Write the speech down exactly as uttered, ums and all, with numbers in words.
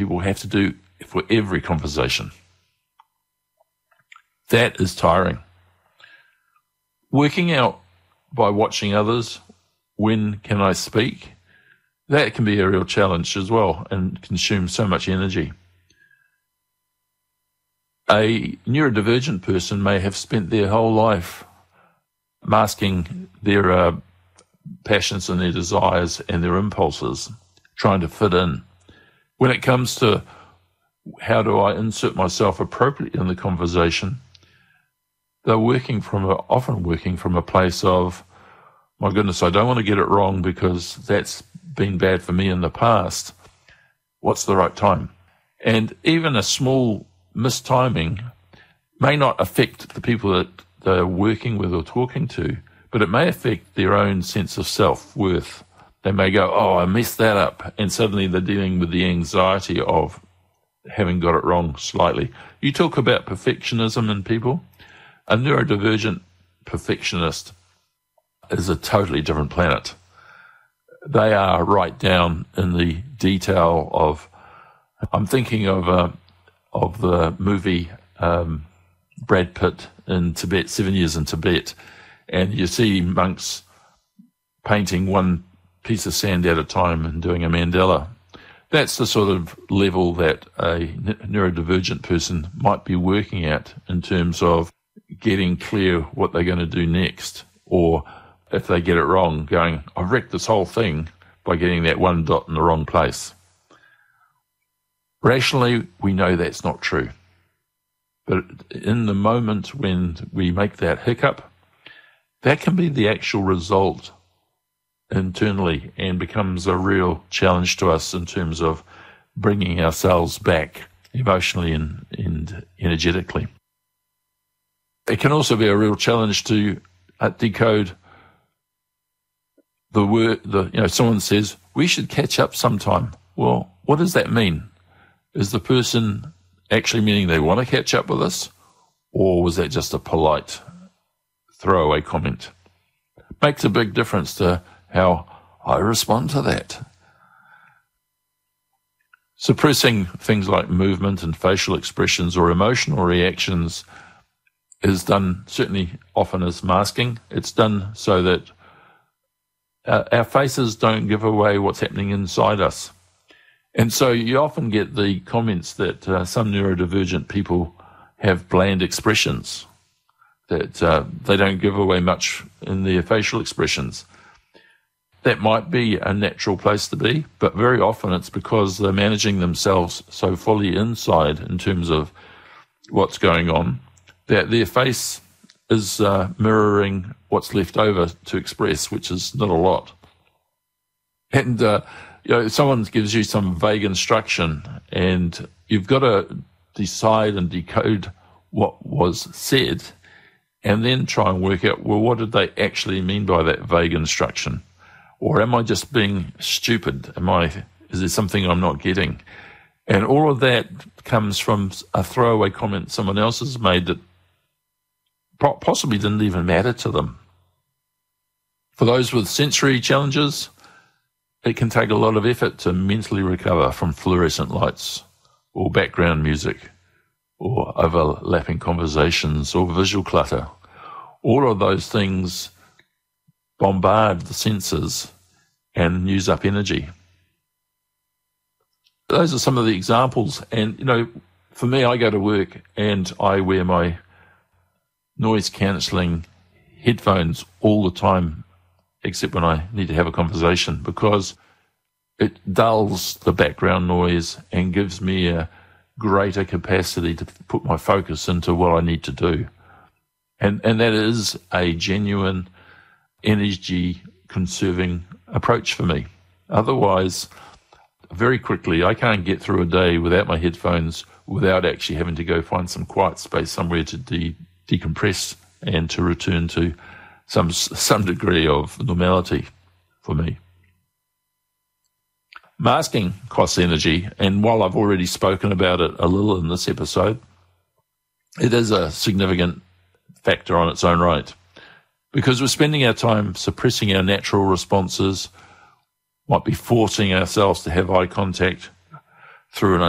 people have to do for every conversation. That is tiring. Working out by watching others, when can I speak? That can be a real challenge as well and consume so much energy. A neurodivergent person may have spent their whole life masking their uh, passions and their desires and their impulses, trying to fit in. When it comes to how do I insert myself appropriately in the conversation, they're working from a, often working from a place of, my goodness, I don't want to get it wrong because that's been bad for me in the past. What's the right time? And even a small mistiming may not affect the people that they're working with or talking to, but it may affect their own sense of self-worth. They may go, oh, I messed that up, and suddenly they're dealing with the anxiety of having got it wrong slightly. You talk about perfectionism in people. A neurodivergent perfectionist is a totally different planet. They are right down in the detail of, I'm thinking of uh, of the movie um, Brad Pitt in Tibet, Seven Years in Tibet, and you see monks painting one piece of sand at a time and doing a mandala. That's the sort of level that a neurodivergent person might be working at in terms of getting clear what they're going to do next, or if they get it wrong, going, I've wrecked this whole thing by getting that one dot in the wrong place. Rationally, we know that's not true. But in the moment when we make that hiccup, that can be the actual result internally and becomes a real challenge to us in terms of bringing ourselves back emotionally and, and energetically. It can also be a real challenge to uh, decode the word, the, you know, someone says, we should catch up sometime. Well, what does that mean? Is the person actually meaning they want to catch up with us? Or was that just a polite throwaway comment? Makes a big difference to how I respond to that. Suppressing things like movement and facial expressions or emotional reactions is done certainly often as masking. It's done so that uh, our faces don't give away what's happening inside us. And so you often get the comments that uh, some neurodivergent people have bland expressions, that uh, they don't give away much in their facial expressions. That might be a natural place to be, but very often it's because they're managing themselves so fully inside in terms of what's going on that their face is uh, mirroring what's left over to express, which is not a lot. And uh, you know, someone gives you some vague instruction and you've got to decide and decode what was said and then try and work out, well, what did they actually mean by that vague instruction? Or am I just being stupid? Am I, is there something I'm not getting? And all of that comes from a throwaway comment someone else has made that possibly didn't even matter to them. For those with sensory challenges, it can take a lot of effort to mentally recover from fluorescent lights or background music or overlapping conversations or visual clutter. All of those things bombard the senses and use up energy. Those are some of the examples. And, you know, for me, I go to work and I wear my noise-cancelling headphones all the time, except when I need to have a conversation, because it dulls the background noise and gives me a greater capacity to put my focus into what I need to do. And and that is a genuine energy-conserving approach for me. Otherwise, very quickly, I can't get through a day without my headphones, without actually having to go find some quiet space somewhere to de- decompress and to return to some some degree of normality for me. Masking costs energy, and while I've already spoken about it a little in this episode, it is a significant factor on its own right, because we're spending our time suppressing our natural responses, might be forcing ourselves to have eye contact through an